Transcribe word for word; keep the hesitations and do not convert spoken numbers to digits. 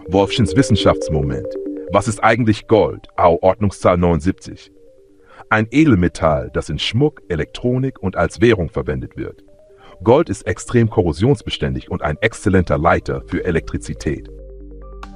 Wolffschens Wissenschaftsmoment. Was ist eigentlich Gold? Au Ordnungszahl neunundsiebzig. Ein Edelmetall, das in Schmuck, Elektronik und als Währung verwendet wird. Gold ist extrem korrosionsbeständig und ein exzellenter Leiter für Elektrizität.